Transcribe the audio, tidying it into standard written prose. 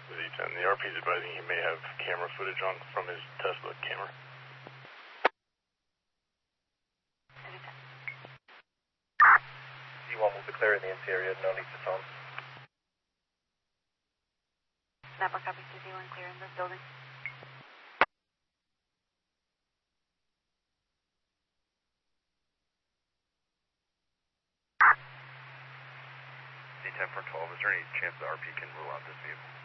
with E10. The RP is advising he may have camera footage on from his Tesla camera. D1 will be clear in the interior, no need to phone. Napa copies to D1 clear in this building. D10 for 12, is there any chance the RP can rule out this vehicle?